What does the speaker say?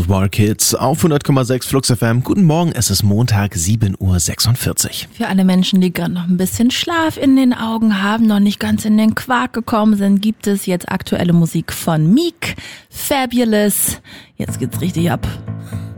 War Kids auf 100,6 Flux FM. Guten Morgen, es ist Montag, 7:46 Uhr. Für alle Menschen, die gerade noch ein bisschen Schlaf in den Augen haben, noch nicht ganz in den Quark gekommen sind, gibt es jetzt aktuelle Musik von Meek, Fabulous. Jetzt geht's richtig ab.